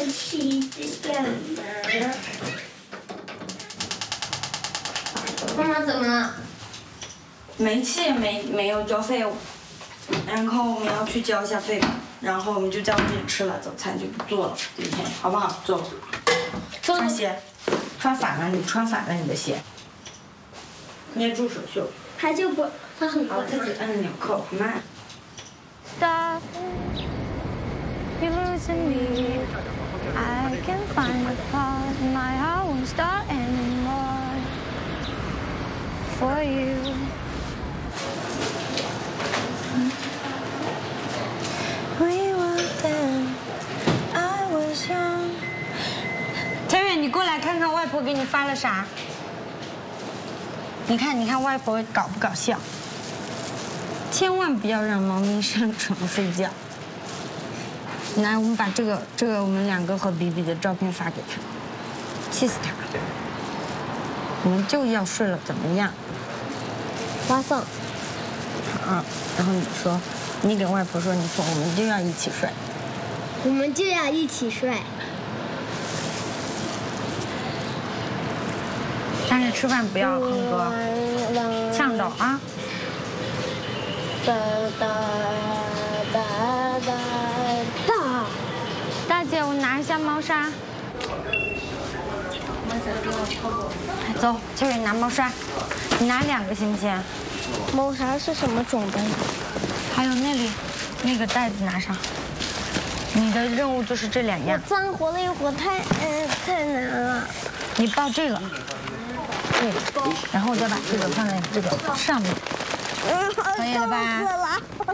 气的干嘛？妈妈怎么了？ 煤气没有交费，然后我们要去交一下费，然后我们就在外面吃了，早餐就不做了，今天好不好？走。穿鞋，穿反了，你穿反了你的鞋。捏住手袖。 他就不，他很乖。 好，自己按纽扣，慢。 Stop, you're losing me. I can't find the part. My heart won't start anymore for you. We were then, I was young. 陈远，你过来看看外婆给你发了啥？你看外婆搞不搞笑？千万不要让猫咪上床睡觉。来，我们把这个我们2个和比比的照片发给他，气死他！我们就要睡了，怎么样？ 发送。 然后你说，你给外婆说，你说我们就要一起睡。 我们就要一起睡。 但是吃饭不要哼歌，呛着啊！ 哒哒哒哒哒！ 大姐，我拿一下猫砂。走，秋雨拿猫砂，你拿2个行不行？ 猫砂是什么种的？ 还有那里，那个袋子拿上。你的任务就是这2样。 我脏活了一会儿，太难了。 你抱这个。对，然后再把这个放在这个上面，可以了吧？